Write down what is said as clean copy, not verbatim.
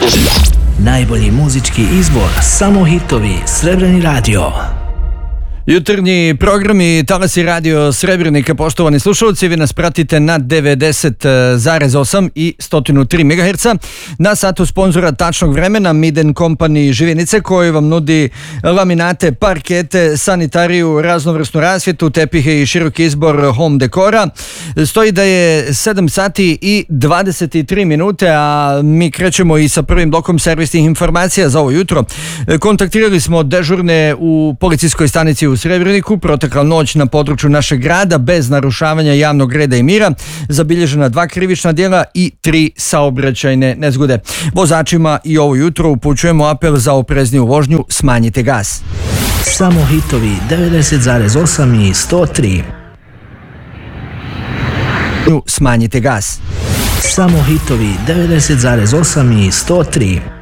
Najbolji muzički izbor, samo hitovi, Srebrni radio. Jutarnji programi Talasi radio Srebrenika, poštovani slušalci, vi nas pratite na 90,8 i 103 MHz. Na satu sponzora tačnog vremena Miden Company Živinice, koji vam nudi laminate, parkete, sanitariju, raznovrsnu rasvjetu, tepihe i široki izbor home dekora. Stoji da je 7 sati i 23 minute, a mi krećemo i sa prvim blokom servisnih informacija za ovo jutro. Kontaktirali smo dežurne u policijskoj stanici u Srebreniku. Protekla noć na području našeg grada bez narušavanja javnog reda i mira, zabilježena 2 krivična djela i 3 saobraćajne nezgode. Vozačima i ovo jutro upućujemo apel za oprezniju vožnju, smanjite gas. Samo hitovi 90,8 i 103. Smanjite gas. Samo hitovi 90,8 i 103.